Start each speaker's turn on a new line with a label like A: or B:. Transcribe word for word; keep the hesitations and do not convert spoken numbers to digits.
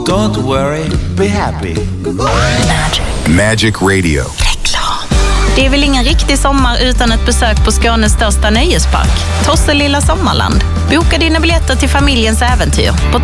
A: Don't worry, be happy.
B: Magic.
C: Magic Radio.
B: Reklam.
D: Det är väl ingen riktig sommar utan ett besök på Skånes största nöjespark, Tosselilla Sommarland. Boka dina biljetter till familjens äventyr på